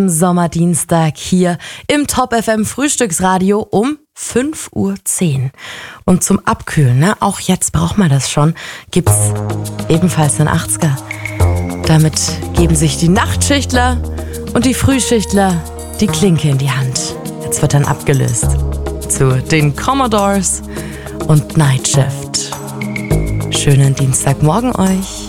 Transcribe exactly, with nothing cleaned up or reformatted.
Sommerdienstag hier im Top F M Frühstücksradio um fünf Uhr zehn. Und zum Abkühlen, ne, auch jetzt braucht man das schon, gibt's ebenfalls den achtziger. Damit geben sich die Nachtschichtler und die Frühschichtler die Klinke in die Hand. Jetzt wird dann abgelöst zu den Commodores und Night Shift. Schönen Dienstagmorgen euch.